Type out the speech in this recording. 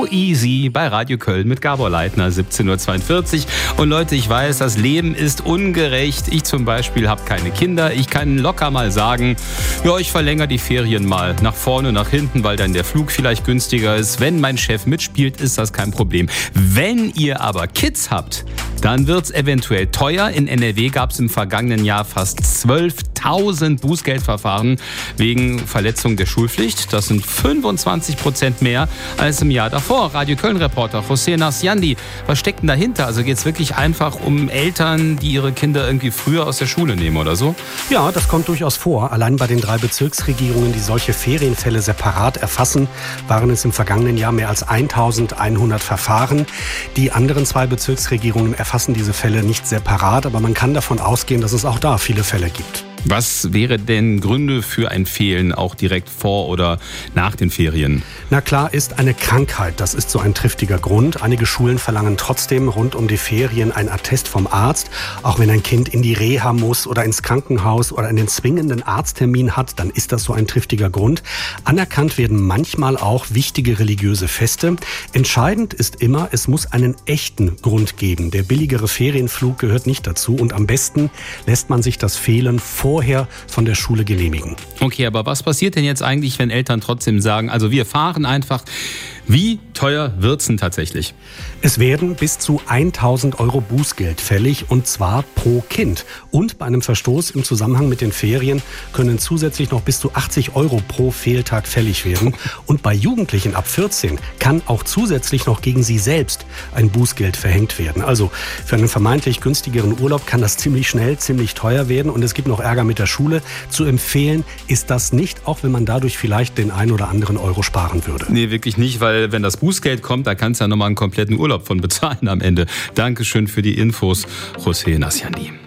So easy bei Radio Köln mit Gabor Leitner, 17.42 Uhr. Und Leute, ich weiß, das Leben ist ungerecht. Ich zum Beispiel habe keine Kinder. Ich kann locker mal sagen, ja, ich verlängere die Ferien mal nach vorne, nach hinten, weil dann der Flug vielleicht günstiger ist. Wenn mein Chef mitspielt, ist das kein Problem. Wenn ihr aber Kids habt, dann wird es eventuell teuer. In NRW gab es im vergangenen Jahr fast 12.000 Bußgeldverfahren wegen Verletzung der Schulpflicht. Das sind 25% mehr als im Jahr davor. Radio Köln-Reporter José Nasciandi, was steckt denn dahinter? Also geht es wirklich einfach um Eltern, die ihre Kinder irgendwie früher aus der Schule nehmen oder so? Ja, das kommt durchaus vor. Allein bei den 3 Bezirksregierungen, die solche Ferienfälle separat erfassen, waren es im vergangenen Jahr mehr als 1.100 Verfahren. Die anderen 2 Bezirksregierungen erfassen diese Fälle nicht separat, aber man kann davon ausgehen, dass es auch da viele Fälle gibt. Was wäre denn Gründe für ein Fehlen, auch direkt vor oder nach den Ferien? Na klar ist eine Krankheit, das ist so ein triftiger Grund. Einige Schulen verlangen trotzdem rund um die Ferien ein Attest vom Arzt. Auch wenn ein Kind in die Reha muss oder ins Krankenhaus oder einen zwingenden Arzttermin hat, dann ist das so ein triftiger Grund. Anerkannt werden manchmal auch wichtige religiöse Feste. Entscheidend ist immer, es muss einen echten Grund geben. Der billigere Ferienflug gehört nicht dazu und am besten lässt man sich das Fehlen vorher von der Schule genehmigen. Okay, aber was passiert denn jetzt eigentlich, wenn Eltern trotzdem sagen, also wir fahren einfach? Wie teuer wird's denn tatsächlich? Es werden bis zu 1.000 € Bußgeld fällig und zwar pro Kind. Und bei einem Verstoß im Zusammenhang mit den Ferien können zusätzlich noch bis zu 80 € pro Fehltag fällig werden. Und bei Jugendlichen ab 14 kann auch zusätzlich noch gegen sie selbst ein Bußgeld verhängt werden. Also für einen vermeintlich günstigeren Urlaub kann das ziemlich schnell, ziemlich teuer werden und es gibt noch Ärger mit der Schule. Zu empfehlen ist das nicht, auch wenn man dadurch vielleicht den ein oder anderen Euro sparen würde. Nee, wirklich nicht, weil wenn das Bußgeld kommt, da kannst du ja nochmal einen kompletten Urlaub von bezahlen am Ende. Dankeschön für die Infos, José Nasciandi.